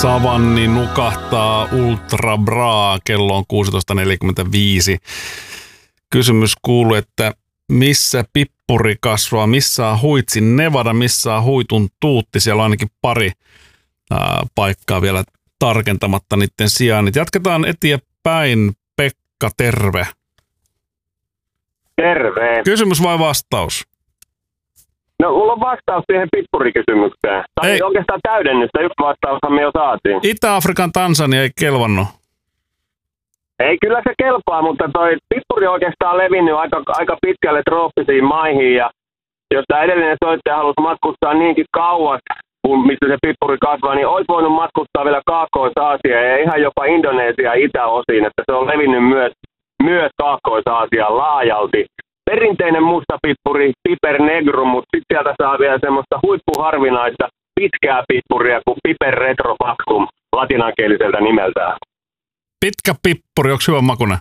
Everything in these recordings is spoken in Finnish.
Savanni nukahtaa Ultra Bra, kello on 16.45. Kysymys kuuluu, että missä pippuri kasvaa, missä on Huitsin Nevada, missä on Huitun Tuutti. Siellä on ainakin pari paikkaa vielä tarkentamatta niiden sijainnit. Jatketaan eteenpäin. Pekka, terve. Terve. Kysymys vai vastaus? No, mulla on vastaus siihen pippurikysymykseen. Tai oikeastaan täydennystä, yksi vastaushan me jo saatiin. Itä-Afrikan Tansania ei kelvannut. Ei, kyllä se kelpaa, mutta toi pippuri on oikeastaan levinnyt aika pitkälle trooppisiin maihin. Ja jos tämä edellinen soittaja halusi matkustaa niinkin kauas, mistä se pippuri kasvaa, niin olisi voinut matkustaa vielä Kaakkois-Aasiaan ja ihan jopa Indonesian itäosiin, että se on levinnyt myös Kaakkois-Aasiaan laajalti. Perinteinen musta pippuri, Piper negrum, mutta sitten sieltä saa vielä semmoista huippuharvinaista pitkää pippuria kuin Piper retrofactum latinankieliseltä nimeltään. Pitkä pippuri, onko hyvä makuinen?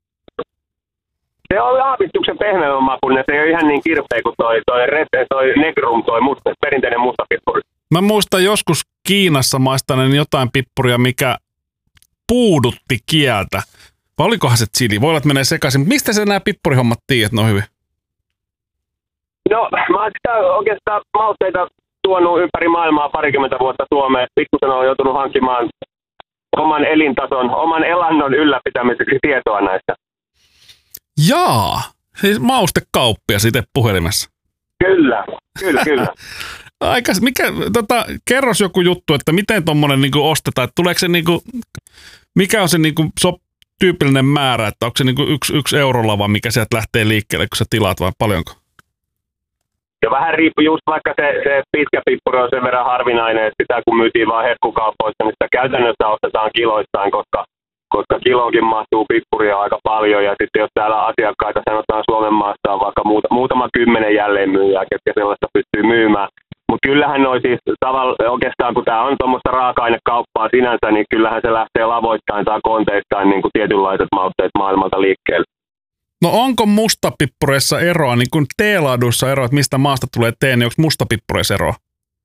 Se on aavistuksen pehmeämmän makuinen, se ei ole ihan niin kirpeä kuin toi negrum, toi perinteinen musta pippuri. Mä muistan joskus Kiinassa maistaneen jotain pippuria, mikä puudutti kieltä. Vai olikohan se chili? Voi olla, että menee sekaisin. Mistä sä nämä pippurihommat tiedät, että ne on hyvin? No, mä oon sitä oikeastaan mausteita tuonut ympäri maailmaa 20 vuotta Suomeen. Pikkusen on joutunut hankkimaan oman elintason, oman elannon ylläpitämiseksi tietoa näistä. Jaa, siis maustekauppias itse puhelimessa. Kyllä. Kerros joku juttu, että miten tommonen niinku ostetaan, että tuleeko se niinku, mikä on se niinku tyypillinen määrä, että onko se niinku yksi eurolava, mikä sieltä lähtee liikkeelle, kun sä tilaat vai paljonko? Ja vähän riippuu just vaikka se pitkä pippuri on sen verran harvinainen, että sitä kun myytiin vaan herkkukaupoissa, niin sitä käytännössä ostetaan kiloistaan, koska kiloonkin mahtuu pippuria aika paljon. Ja sitten jos täällä asiakkaita sanotaan Suomen maassa on vaikka muutama 10 jälleenmyyjää, ketkä sellaista pystyy myymään. Mutta kyllähän noi siis oikeastaan, kun tämä on tuommoista raaka-ainekauppaa sinänsä, niin kyllähän se lähtee lavoittain tai konteittain niin kuin tietynlaiset mausteet maailmalta liikkeelle. No onko mustapippureissa eroa, niin kuin teelaaduissa eroa, että mistä maasta tulee tee, niin onko mustapippureissa eroa?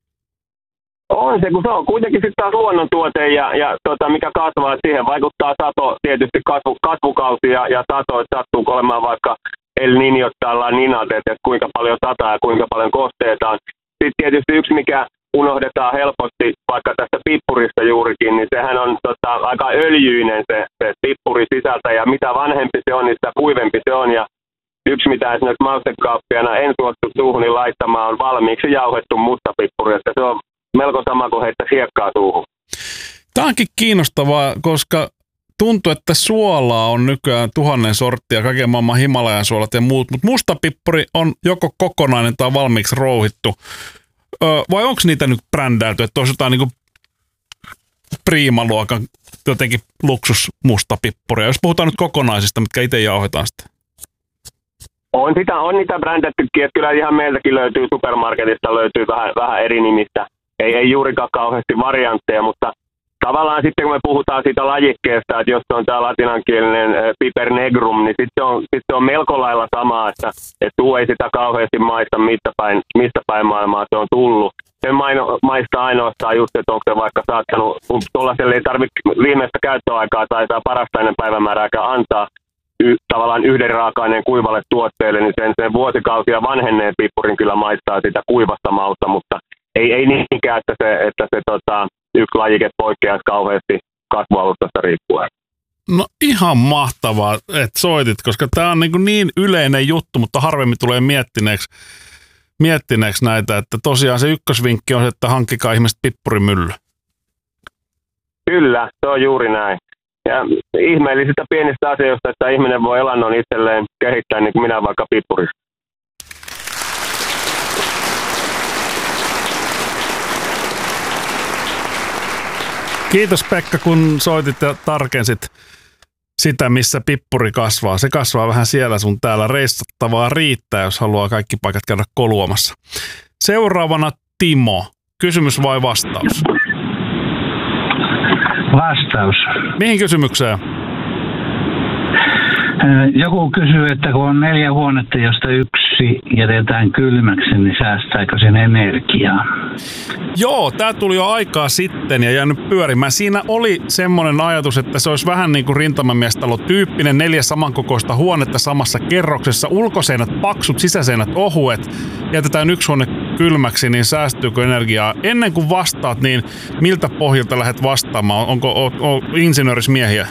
On se, kun se on kuitenkin sitten taas luonnontuote ja mikä kasvaa, että siihen vaikuttaa sato, tietysti kasvukausi ja sato, että sattuu olemaan vaikka El Niño tai La Niña, että kuinka paljon sataa ja kuinka paljon kosteetaan. Sitten tietysti yksi, mikä unohdetaan helposti vaikka tästä pippurista juurikin, niin sehän on aika öljyinen se pippuri sisältä, ja mitä vanhempi se on, niin sitä kuivempi se on, ja yksi, mitä esimerkiksi maustekauppiana en suostu suuhuni laittamaan, on valmiiksi jauhettu mustapippuri, että se on melko sama kuin heittää hiekkaa suuhun. Tämä onkin kiinnostavaa, koska tuntuu, että suolaa on nykyään 1000 sorttia, kaiken maailman Himalajan suolat ja muut, mutta mustapippuri on joko kokonainen tai valmiiksi rouhittu. Vai onko niitä nyt brändäyty, että olisi jotain niin priimaluokan jotenkin luksusmustapippuria, jos puhutaan nyt kokonaisista, mitkä itse jauhetaan sitten? On niitä brändättykin, että kyllä ihan meiltäkin löytyy supermarketista, löytyy vähän eri nimistä. Ei juurikaan kauheasti variantteja, mutta tavallaan sitten kun me puhutaan siitä lajikkeesta, että jos on tämä latinankielinen Piper negrum, niin sitten se on melko lailla sama, että tuo ei sitä kauheasti maista, mistä päin maailmaa se on tullut. Se maistaa ainoastaan just, että onko se vaikka saattanut, tuollaiselle ei tarvitse viimeistä käyttöaikaa tai saa parasta ennen päivämäärääkään antaa tavallaan yhden raaka-aineen kuivalle tuotteelle, niin sen vuosikausia vanhenneen pippurin kyllä maistaa sitä kuivasta mausta, mutta ei niinkään, että se yksi lajike poikkeaisi kauheasti kasvualustasta riippuen. No ihan mahtavaa, että soitit, koska tämä on niin yleinen juttu, mutta harvemmin tulee miettineeksi näitä, että tosiaan se ykkösvinkki on se, että hankkikaa ihmiset pippurimylly. Kyllä, se on juuri näin. Ja ihmeellisistä pienistä asioista, että ihminen voi elannon itselleen kehittää, niin kuin minä vaikka pippurista. Kiitos Pekka, kun soitit ja tarkensit sitä, missä pippuri kasvaa. Se kasvaa vähän siellä sun täällä. Reissattavaa riittää, jos haluaa kaikki paikat käydä koluamassa. Seuraavana Timo. Kysymys vai vastaus? Vastaus. Mihin kysymykseen? Joku kysyy, että kun on 4 huonetta, josta yksi jätetään kylmäksi, niin säästääkö sen energiaa? Joo, tämä tuli jo aikaa sitten ja jäänyt pyörimään. Siinä oli semmoinen ajatus, että se olisi vähän niin kuin rintamamiestalo-tyyppinen, 4 samankokoista huonetta samassa kerroksessa, ulkoseinät paksut, sisäseinät ohuet, jätetään yksi huone kylmäksi, niin säästyykö energiaa? Ennen kuin vastaat, niin miltä pohjalta lähdet vastaamaan? Onko insinöörismiehiä?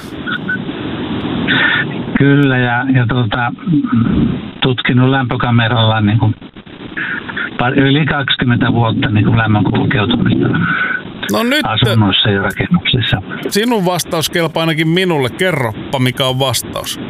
Kyllä, ja tutkinut lämpökameralla niin kuin yli 20 vuotta niin kuin lämmön kulkeutumista asunnoissa ja rakennuksissa. Sinun vastaus kelpaa ainakin minulle. Kerroppa, mikä on vastaus.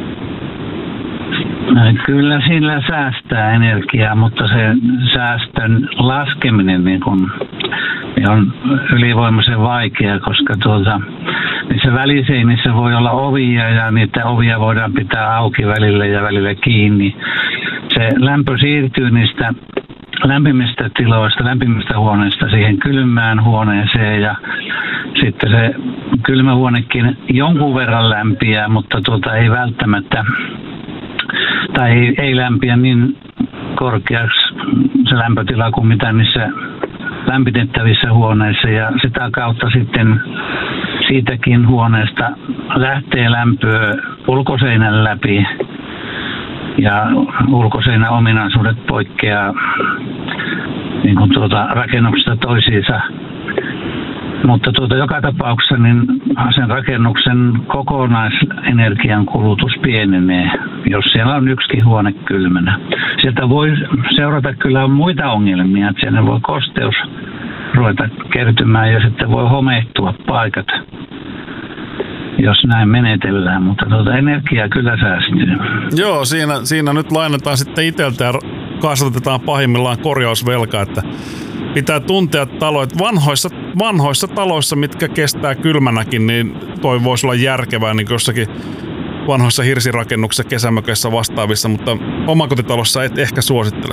Kyllä sillä säästää energiaa, mutta se säästön laskeminen niin kun, on ylivoimaisen vaikea, koska niissä väliseinissä voi olla ovia ja niitä ovia voidaan pitää auki välillä ja välillä kiinni. Se lämpö siirtyy niistä lämpimistä tiloista, lämpimistä huoneista siihen kylmään huoneeseen ja sitten se kylmä huonekin jonkun verran lämpiää, mutta ei välttämättä tai ei lämpiä niin korkeaksi se lämpötila kuin mitä niissä lämpitettävissä huoneissa ja sitä kautta sitten siitäkin huoneesta lähtee lämpöä ulkoseinän läpi ja ulkoseinän ominaisuudet poikkeaa niin kuin rakennuksesta toisiinsa. Mutta joka tapauksessa niin sen rakennuksen kokonaisenergian kulutus pienenee, jos siellä on yksikin huone kylmänä. Sieltä voi seurata kyllä muita ongelmia, että siellä voi kosteus ruveta kertymään ja sitten voi homehtua paikat, jos näin menetellään, mutta energiaa kyllä säästyy. Joo, siinä nyt lainataan sitten itseltä ja kasvatetaan pahimmillaan korjausvelkaa, että pitää tuntea taloja. Vanhoissa taloissa, mitkä kestää kylmänäkin, niin toi voisi olla järkevää niin jossakin vanhoissa hirsirakennuksissa, kesämökeissä vastaavissa, mutta omakotitalossa et ehkä suosittele.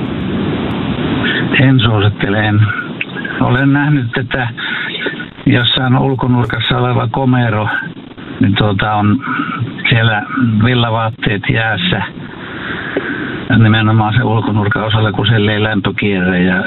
En suosittele. Olen nähnyt, että jossain ulkonurkassa oleva komero, niin on siellä villavaatteet jäässä. Nimenomaan se ulkonurkan osalla, kun siellä ei lämpökierre ja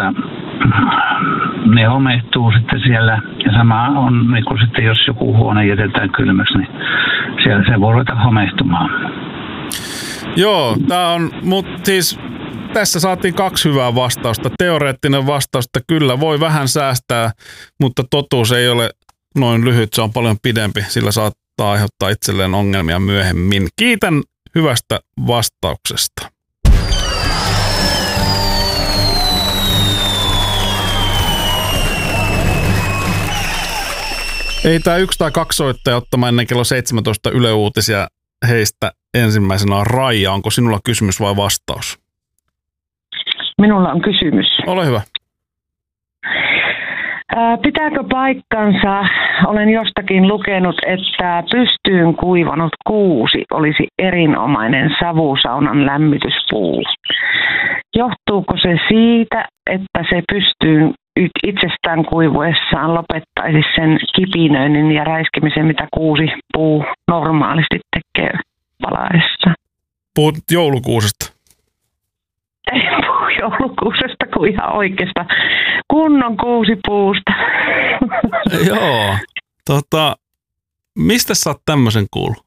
ne homehtuu sitten siellä. Ja sama on, niin kun sitten jos joku huone jätetään kylmäksi, niin siellä se voi ruveta homehtumaan. Joo, mutta siis tässä saatiin 2 hyvää vastausta. Teoreettinen vastaus, että kyllä voi vähän säästää, mutta totuus ei ole noin lyhyt, se on paljon pidempi, sillä saattaa aiheuttaa itselleen ongelmia myöhemmin. Kiitän hyvästä vastauksesta. Ei tämä 1 tai 2 soittaja ottamaan ennen kello 17 Yle Uutisia. Heistä ensimmäisenä on Raija. Onko sinulla kysymys vai vastaus? Minulla on kysymys. Ole hyvä. Pitääkö paikkansa, olen jostakin lukenut, että pystyyn kuivanut kuusi olisi erinomainen savusaunan lämmityspuu. Johtuuko se siitä, että se pystyyn itsestään kuivuessaan lopettaisi sen kipinöinnin ja räiskimisen, mitä kuusi puu normaalisti tekee palaessa? Puhut joulukuusesta. Ei puhu joulukuusesta kuin ihan oikeasta kunnon kuusipuusta. Joo. Mistä sä oot tämmöisen kuullut?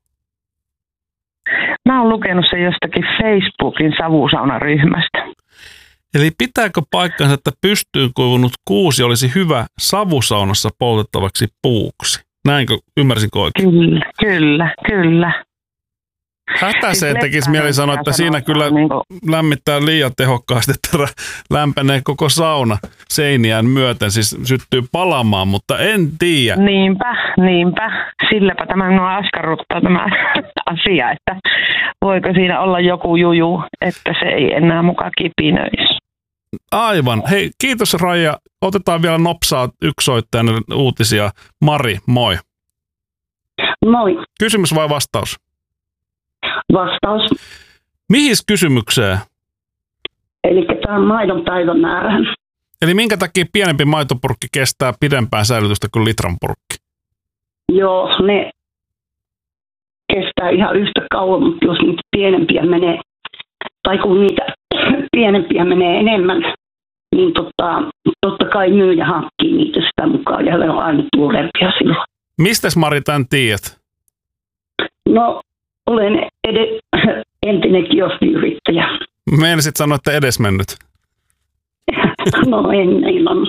Mä oon lukenut sen jostakin Facebookin savusaunaryhmästä. Eli pitääkö paikkansa, että pystyyn kuivunut kuusi olisi hyvä savusaunassa poltettavaksi puuksi? Näinkö, ymmärsinkö oikein? Kyllä. Hätäseen siis tekisi mieli sanoa, että siinä kyllä lämmittää liian tehokkaasti, että lämpenee koko sauna seiniään myöten, siis syttyy palamaan, mutta en tiedä. Niinpä. Silläpä tämä minua askarruttaa tämä asia, että voiko siinä olla joku juju, että se ei enää muka kipinöisi. Aivan. Hei, kiitos Raija. Otetaan vielä nopsaa yksisoittajan uutisia. Mari, moi. Moi. Kysymys vai vastaus? Vastaus. Mihin kysymykseen? Eli tämä maidon päivämäärään. Eli minkä takia pienempi maitopurkki kestää pidempään säilytystä kuin litran purkki? Joo, ne kestää ihan yhtä kauan, mutta jos niitä pienempiä menee, tai kun niitä pienempiä menee enemmän, niin totta kai myyjä hankkii niitä sitä mukaan ja ne on aina tuorempia silloin. Mistäs Mari tämän tiedät? No, olen entinen kioskiyrittäjä. Meinasit sanoa, että edesmennyt. No en ilman.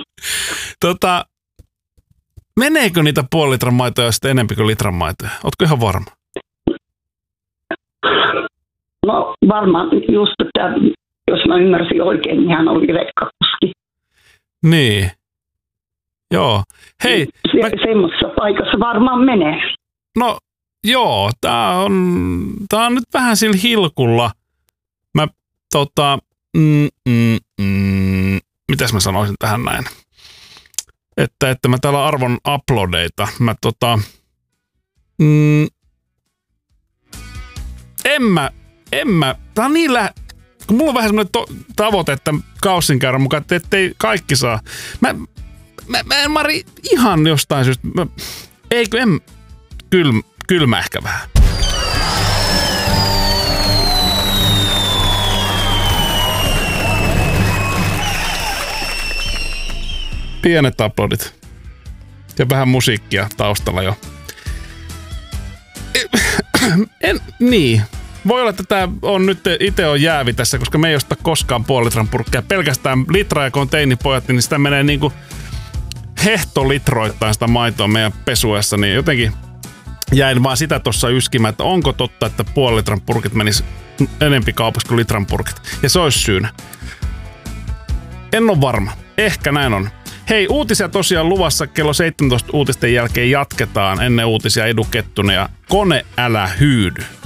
Meneekö niitä puoli litran maitoja sitten enemmän kuin litran maitoja? Ootko ihan varma? No varmaan just, että jos mä ymmärsin oikein, niin hän oli rekkakuski. Niin. Joo. Hei. Semmoisessa paikassa varmaan menee. No joo, tää on nyt vähän sillä hilkulla. Mitäs mä sanoisin tähän näin? Että mä täällä arvon uploadeita. Tää on niin kun mulla on vähän semmoinen tavoite, että kaussin käydä mukaan, että ettei kaikki saa. Mä en Mari ihan jostain syystä. Kylmä ehkä vähän. Pienet uploadit. Ja vähän musiikkia taustalla jo. Niin. Voi olla, että tää on nyt itse on jäävi tässä, koska me ei osta koskaan puoli litran purkkia. Pelkästään litraa, ja kun on teinipojat, niin sitä menee niinku hehtolitroittain sitä maitoa meidän pesuessa, niin jotenkin jäin vaan sitä tuossa yskimään, että onko totta, että puoli litran purkit menis enempi kaupaksi kuin litran purkit. Ja se olisi syynä. En ole varma. Ehkä näin on. Hei, uutisia tosiaan luvassa. Kello 17 uutisten jälkeen jatketaan. Ennen uutisia Edu Kettunen ja Kone älä hyydy.